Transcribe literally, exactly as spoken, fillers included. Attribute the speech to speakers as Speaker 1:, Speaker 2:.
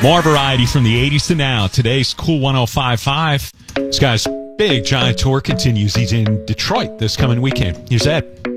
Speaker 1: More variety from the eighties to now. Today's Cool one oh five point five. This guy's big giant tour continues. He's in Detroit this coming weekend. Here's Ed.